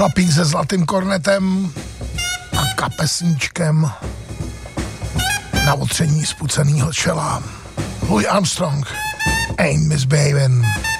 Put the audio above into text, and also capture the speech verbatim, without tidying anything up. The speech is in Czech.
Chlapík se zlatým kornetem a kapesníčkem na otření spucenýho čela. Louis Armstrong, Ain't Misbehavin'.